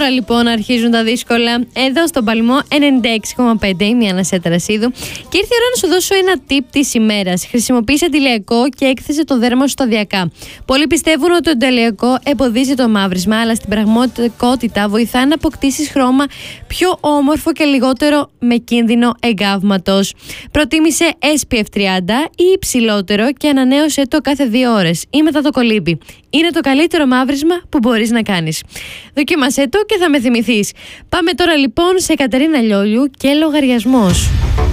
Τώρα λοιπόν αρχίζουν τα δύσκολα. Εδώ στον Παλμό 96,5 είμαι η Αναστασία Ταρασίδου και ήρθε η ώρα να σου δώσω ένα tip της ημέρας. Χρησιμοποίησε αντιλιακό και έκθεσε το δέρμα σου σταδιακά. Πολλοί πιστεύουν ότι το αντιλιακό εμποδίζει το μαύρισμα, αλλά στην πραγματικότητα βοηθάει να αποκτήσεις χρώμα πιο όμορφο και λιγότερο με κίνδυνο εγκάβματος. Προτίμησε SPF 30 ή υψηλότερο και ανανέωσε το κάθε 2 ώρες ή μετά το κολύμπι. Είναι το καλύτερο μαύρισμα που μπορείς να κάνεις. Δοκίμασέ το και θα με θυμηθείς. Πάμε τώρα λοιπόν σε Κατερίνα Λιόλιου και λογαριασμός.